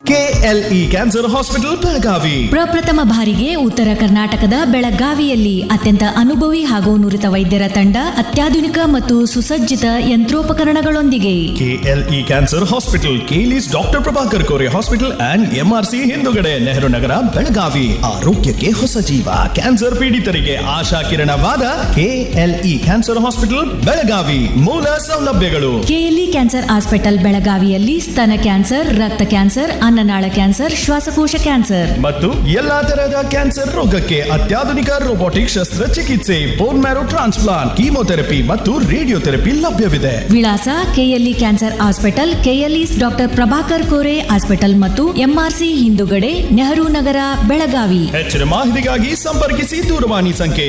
KLE cancer hospital Belagavi ಪ್ರಪ್ರಥಮ ಬಾರಿಗೆ ಉತ್ತರ ಕರ್ನಾಟಕದ ಬೆಳಗಾವಿಯಲ್ಲಿ ಅತ್ಯಂತ ಅನುಭವಿ ಹಾಗೂ ನುರಿತ ವೈದ್ಯರ ತಂಡ ಅತ್ಯಾಧುನಿಕ ಮತ್ತು ಸುಸಜ್ಜಿತ ಯಂತ್ರೋಪಕರಣಗಳೊಂದಿಗೆ KLE cancer hospital ಕೇಲಿಸ್ doctor Prabhakar Kore hospital and MRC ಹಿಂದುಗಡೆ ನೆಹರು ನಗರ ಬೆಳಗಾವಿ. ಆರೋಗ್ಯಕ್ಕೆ ಹೊಸ ಜೀವ, ಕ್ಯಾನ್ಸರ್ ಪೀಡಿತರಿಗೆ ಆಶಾ ಕಿರಣವಾದ ಕೆಎಲ್ಇ ಕ್ಯಾನ್ಸರ್ ಹಾಸ್ಪಿಟಲ್ ಬೆಳಗಾವಿ. ಮೂಲ ಸೌಲಭ್ಯಗಳು: ಕೆಎಲ್ಇ ಕ್ಯಾನ್ಸರ್ ಹಾಸ್ಪಿಟಲ್ ಬೆಳಗಾವಿಯಲ್ಲಿ ಸ್ತನ ಕ್ಯಾನ್ಸರ್, ರಕ್ತ ಕ್ಯಾನ್ಸರ್, ಅನ್ನನಾಳ ಕ್ಯಾನ್ಸರ್, ಶ್ವಾಸಕೋಶ ಕ್ಯಾನ್ಸರ್ ಮತ್ತು ಎಲ್ಲಾ ತರಹದ ಕ್ಯಾನ್ಸರ್ ರೋಗಕ್ಕೆ ಅತ್ಯಾಧುನಿಕ ರೋಬೋಟಿಕ್ ಶಸ್ತ್ರಚಿಕಿತ್ಸೆ, ಬೋನ್ ಮ್ಯಾರೋ ಟ್ರಾನ್ಸ್ಪ್ಲಾಂಟ್, ಕೀಮೋಥೆರಪಿ ಮತ್ತು ರೇಡಿಯೋಥೆರಪಿ ಲಭ್ಯವಿದೆ. ವಿಳಾಸ: KLE cancer hospital, KLE doctor Prabhakar Kore hospital ಮತ್ತು ಎಂಆರ್ಸಿ ಹಿಂದುಗಡೆ, ನೆಹರು ನಗರ, ಬೆಳಗಾವಿ. ಹೆಚ್ಚಿನ ಮಾಹಿತಿಗಾಗಿ ಸಂಪರ್ಕಿಸಿ ದೂರವಾಣಿ ಸಂಖ್ಯೆ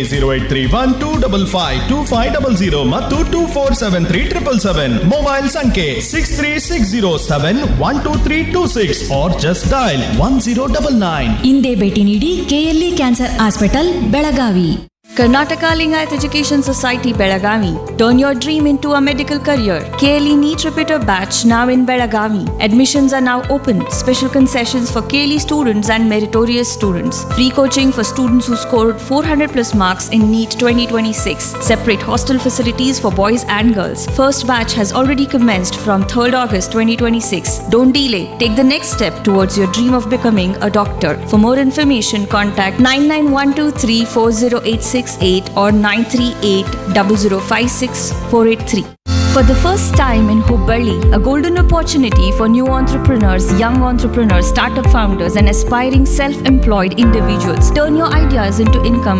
0831255500 ಮತ್ತು 247377. ಮೊಬೈಲ್ ಸಂಖ್ಯೆ 6360712326 or just dial 1099. ಇಂದೇ ಭೇಟಿ ನೀಡಿ KLE cancer hospital Belagavi. Karnataka Lingayat Education Society Belagavi. Turn your dream into a medical career. KLE NEET Repeater Batch now in Belagavi. Admissions are now open. Special concessions for KLE students and meritorious students. Free coaching for students who scored 400 plus marks in NEET 2026. Separate hostel facilities for boys and girls. First batch has already commenced from 3rd August 2026. Don't delay. Take the next step towards your dream of becoming a doctor. For more information, contact 9912340868 or 938-0056-483. For the first time in Hubballi, a golden opportunity for new entrepreneurs, young entrepreneurs, startup founders, and aspiring self-employed individuals. Turn your ideas into income